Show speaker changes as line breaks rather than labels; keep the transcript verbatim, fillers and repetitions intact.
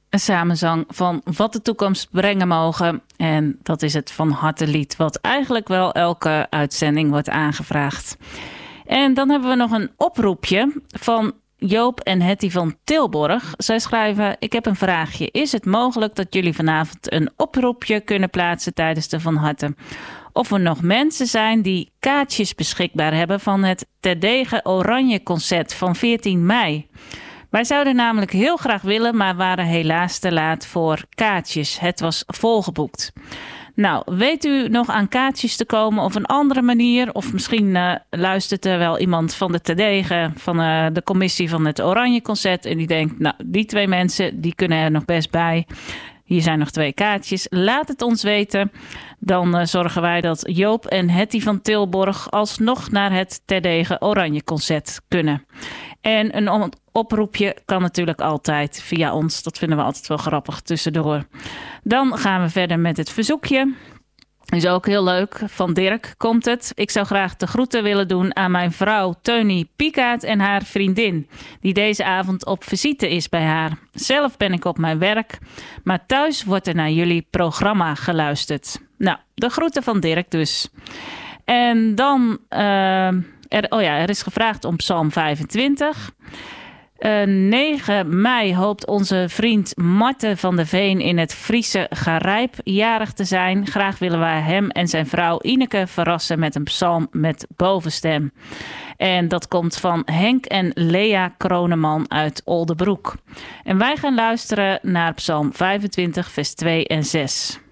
Een samenzang van Wat de toekomst brengen mogen. En dat is het Van Harte lied, wat eigenlijk wel elke uitzending wordt aangevraagd. En dan hebben we nog een oproepje van Joop en Hetty van Tilborg. Zij schrijven: ik heb een vraagje. Is het mogelijk dat jullie vanavond een oproepje kunnen plaatsen tijdens de Van Harte? Of er nog mensen zijn die kaartjes beschikbaar hebben van het Terdege Oranje Concert van veertien mei. Wij zouden namelijk heel graag willen, maar waren helaas te laat voor kaartjes. Het was volgeboekt. Nou, weet u nog aan kaartjes te komen of een andere manier? Of misschien uh, luistert er wel iemand van de Terdege, van uh, de commissie van het Oranje Concert. En die denkt, nou, die twee mensen, die kunnen er nog best bij. Hier zijn nog twee kaartjes. Laat het ons weten. Dan uh, zorgen wij dat Joop en Hetty van Tilborg alsnog naar het Terdege Oranje Concert kunnen. En een oproepje kan natuurlijk altijd via ons. Dat vinden we altijd wel grappig tussendoor. Dan gaan we verder met het verzoekje. Is ook heel leuk. Van Dirk komt het. Ik zou graag de groeten willen doen aan mijn vrouw Teunie Piekaert en haar vriendin, die deze avond op visite is bij haar. Zelf ben ik op mijn werk, maar thuis wordt er naar jullie programma geluisterd. Nou, de groeten van Dirk dus. En dan, uh, er, oh ja, er is gevraagd om Psalm vijfentwintig. Uh, negen mei hoopt onze vriend Marten van der Veen in het Friese Garijp jarig te zijn. Graag willen wij hem en zijn vrouw Ineke verrassen met een psalm met bovenstem. En dat komt van Henk en Lea Kroneman uit Oldebroek. En wij gaan luisteren naar Psalm vijfentwintig, vers twee en zes.